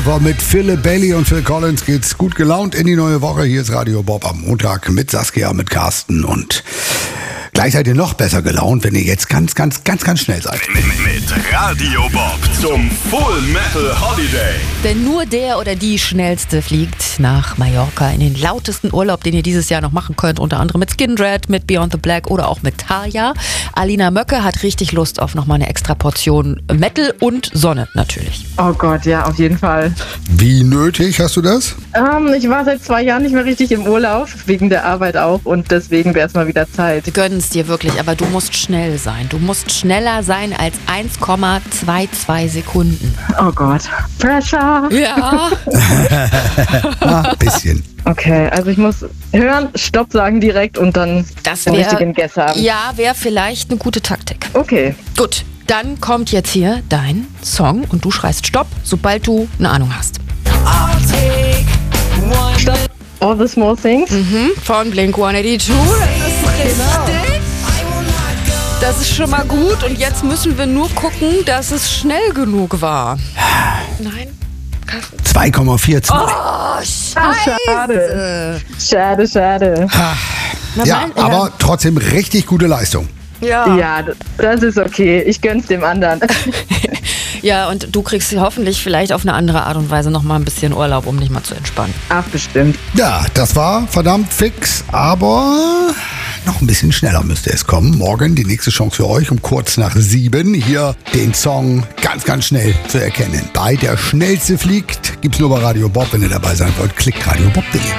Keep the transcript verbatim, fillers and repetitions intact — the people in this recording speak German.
Mit Philip Bailey und Phil Collins geht's gut gelaunt in die neue Woche. Hier ist Radio Bob am Montag mit Saskia, mit Carsten und gleich seid ihr noch besser gelaunt, wenn ihr jetzt ganz, ganz, ganz, ganz schnell seid. Mit, mit Radio Bob zum Full Metal Holiday. Denn nur der oder die Schnellste fliegt nach Mallorca in den lautesten Urlaub, den ihr dieses Jahr noch machen könnt. Unter anderem mit Skindred, mit Beyond the Black oder auch mit Tarja. Alina Möcke hat richtig Lust auf nochmal eine extra Portion Metal und Sonne natürlich. Oh Gott, ja, auf jeden Fall. Wie nötig hast du das? Ähm, ich war seit zwei Jahren nicht mehr richtig im Urlaub, wegen der Arbeit auch. Und deswegen wäre es mal wieder Zeit. Wir gönnen es dir wirklich, aber du musst schnell sein. Du musst schneller sein als eins Komma zweiundzwanzig Sekunden. Oh Gott. Pressure. Ja. Ein bisschen. Okay, also ich muss hören, Stopp sagen direkt und dann Das den wär, richtigen Guess haben. Ja, wäre vielleicht eine gute Taktik. Okay. Gut, dann kommt jetzt hier dein Song und du schreist Stopp, sobald du eine Ahnung hast. Stopp. All the Small Things. Mhm, von Blink hundertzweiundachtzig. Das ist richtig. Das ist schon mal gut und jetzt müssen wir nur gucken, dass es schnell genug war. Nein? zwei Komma vierzehn. Oh, scheiße. Schade. Schade, schade. Na, Ja, mein- aber trotzdem richtig gute Leistung. Ja. Ja, das ist okay. Ich gönn's dem anderen. Ja, und du kriegst hoffentlich vielleicht auf eine andere Art und Weise noch mal ein bisschen Urlaub, um dich mal zu entspannen. Ach, bestimmt. Ja, das war verdammt fix, aber noch ein bisschen schneller müsste es kommen. Morgen die nächste Chance für euch um kurz nach sieben. Hier den Song ganz, ganz schnell zu erkennen. Bei Der Schnellste fliegt gibt's nur bei Radio Bob. Wenn ihr dabei sein wollt, klickt radio bob punkt de.